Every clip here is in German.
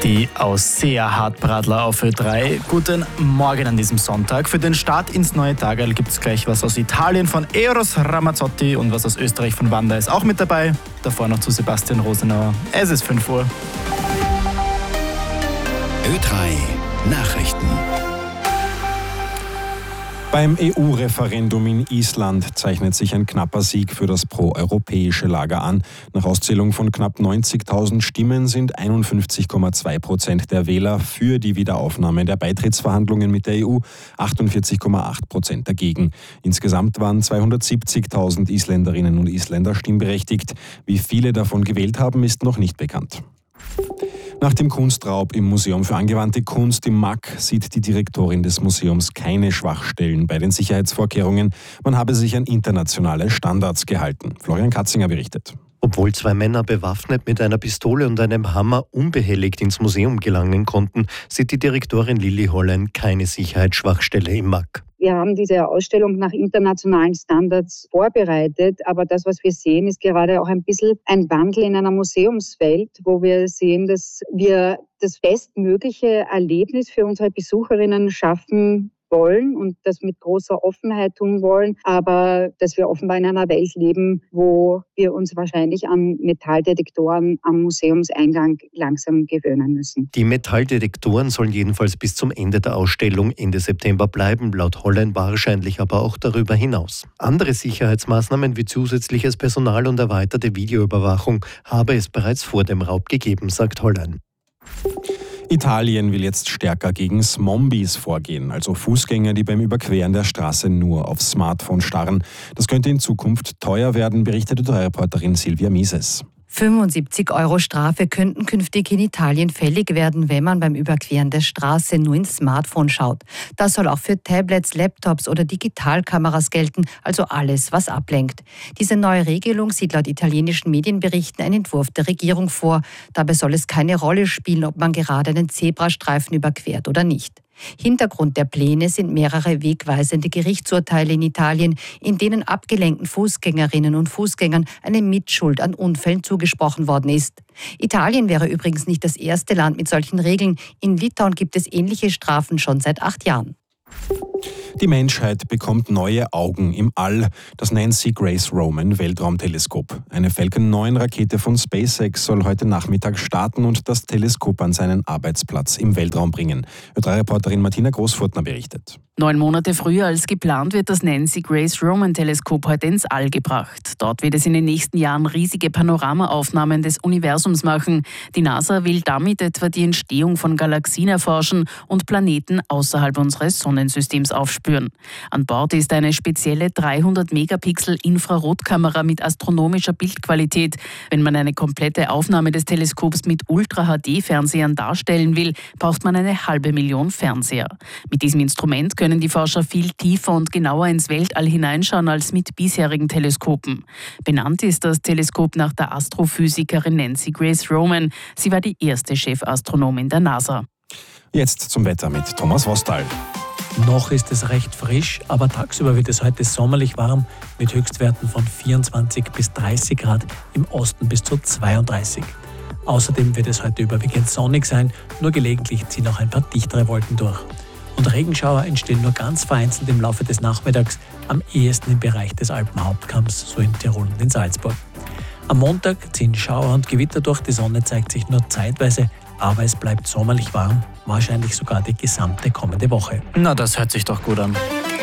Die Ausseher-Hartbradler auf Ö3. Guten Morgen an diesem Sonntag. Für den Start ins neue Tagerl gibt es gleich was aus Italien von Eros Ramazzotti und was aus Österreich von Wanda ist auch mit dabei. Davor noch zu Sebastian Rosenauer. Es ist 5 Uhr. Ö3 Nachrichten. Beim EU-Referendum in Island zeichnet sich ein knapper Sieg für das proeuropäische Lager an. Nach Auszählung von knapp 90.000 Stimmen sind 51,2% der Wähler für die Wiederaufnahme der Beitrittsverhandlungen mit der EU, 48,8% dagegen. Insgesamt waren 270.000 Isländerinnen und Isländer stimmberechtigt. Wie viele davon gewählt haben, ist noch nicht bekannt. Nach dem Kunstraub im Museum für angewandte Kunst im MAK sieht die Direktorin des Museums keine Schwachstellen bei den Sicherheitsvorkehrungen. Man habe sich an internationale Standards gehalten. Florian Katzinger berichtet. Obwohl 2 Männer bewaffnet mit einer Pistole und einem Hammer unbehelligt ins Museum gelangen konnten, sieht die Direktorin Lilly Hollein keine Sicherheitsschwachstelle im MAK. Wir haben diese Ausstellung nach internationalen Standards vorbereitet, aber das, was wir sehen, ist gerade auch ein bisschen ein Wandel in einer Museumswelt, wo wir sehen, dass wir das bestmögliche Erlebnis für unsere Besucherinnen schaffen wollen und das mit großer Offenheit tun wollen, aber dass wir offenbar in einer Welt leben, wo wir uns wahrscheinlich an Metalldetektoren am Museumseingang langsam gewöhnen müssen. Die Metalldetektoren sollen jedenfalls bis zum Ende der Ausstellung Ende September bleiben, laut Hollein wahrscheinlich aber auch darüber hinaus. Andere Sicherheitsmaßnahmen wie zusätzliches Personal und erweiterte Videoüberwachung habe es bereits vor dem Raub gegeben, sagt Hollein. Italien will jetzt stärker gegen Zombies vorgehen, also Fußgänger, die beim Überqueren der Straße nur aufs Smartphone starren. Das könnte in Zukunft teuer werden, berichtet Reporterin Silvia Mises. 75 € Strafe könnten künftig in Italien fällig werden, wenn man beim Überqueren der Straße nur ins Smartphone schaut. Das soll auch für Tablets, Laptops oder Digitalkameras gelten, also alles, was ablenkt. Diese neue Regelung sieht laut italienischen Medienberichten einen Entwurf der Regierung vor. Dabei soll es keine Rolle spielen, ob man gerade einen Zebrastreifen überquert oder nicht. Hintergrund der Pläne sind mehrere wegweisende Gerichtsurteile in Italien, in denen abgelenkten Fußgängerinnen und Fußgängern eine Mitschuld an Unfällen zugesprochen worden ist. Italien wäre übrigens nicht das erste Land mit solchen Regeln. In Litauen gibt es ähnliche Strafen schon seit 8 Jahren. Die Menschheit bekommt neue Augen im All. Das Nancy Grace Roman Weltraumteleskop. Eine Falcon 9 Rakete von SpaceX soll heute Nachmittag starten und das Teleskop an seinen Arbeitsplatz im Weltraum bringen. Ö3-Reporterin Martina Großfurtner berichtet. 9 Monate früher als geplant wird das Nancy Grace Roman Teleskop heute ins All gebracht. Dort wird es in den nächsten Jahren riesige Panoramaaufnahmen des Universums machen. Die NASA will damit etwa die Entstehung von Galaxien erforschen und Planeten außerhalb unseres Sonnensystems aufspüren. An Bord ist eine spezielle 300-Megapixel-Infrarotkamera mit astronomischer Bildqualität. Wenn man eine komplette Aufnahme des Teleskops mit Ultra-HD-Fernsehern darstellen will, braucht man eine 500.000 Fernseher. Mit diesem Instrument können die Forscher viel tiefer und genauer ins Weltall hineinschauen als mit bisherigen Teleskopen. Benannt ist das Teleskop nach der Astrophysikerin Nancy Grace Roman. Sie war die erste Chefastronomin der NASA. Jetzt zum Wetter mit Thomas Wostal. Noch ist es recht frisch, aber tagsüber wird es heute sommerlich warm mit Höchstwerten von 24 bis 30 Grad, im Osten bis zu 32. Außerdem wird es heute überwiegend sonnig sein, nur gelegentlich ziehen auch ein paar dichtere Wolken durch. Und Regenschauer entstehen nur ganz vereinzelt im Laufe des Nachmittags, am ehesten im Bereich des Alpenhauptkamms, so in Tirol und in Salzburg. Am Montag ziehen Schauer und Gewitter durch, die Sonne zeigt sich nur zeitweise, aber es bleibt sommerlich warm, wahrscheinlich sogar die gesamte kommende Woche. Na, das hört sich doch gut an.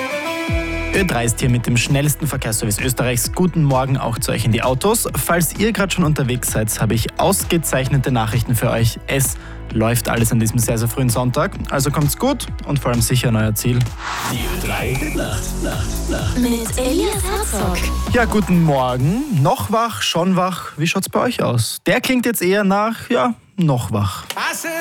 Ö3 ist hier mit dem schnellsten Verkehrsservice Österreichs. Guten Morgen auch zu euch in die Autos. Falls ihr gerade schon unterwegs seid, habe ich ausgezeichnete Nachrichten für euch. Es läuft alles an diesem sehr, sehr frühen Sonntag. Also kommt's gut und vor allem sicher an euer Ziel. Die Ö3 Nacht. Mit Elias Herzog. Ja, guten Morgen. Noch wach, schon wach. Wie schaut's bei euch aus? Der klingt jetzt eher nach, noch wach.